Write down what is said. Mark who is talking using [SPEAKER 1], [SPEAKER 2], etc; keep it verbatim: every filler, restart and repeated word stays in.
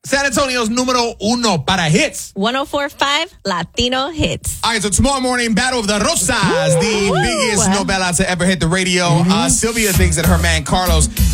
[SPEAKER 1] San Antonio's numero uno para hits.
[SPEAKER 2] one oh four point five Latino Hits.
[SPEAKER 1] All right, so tomorrow morning, Battle of the Rosas, the
[SPEAKER 2] Woo!
[SPEAKER 1] biggest novela to ever hit the radio. Uh, Sylvia thinks that her man Carlos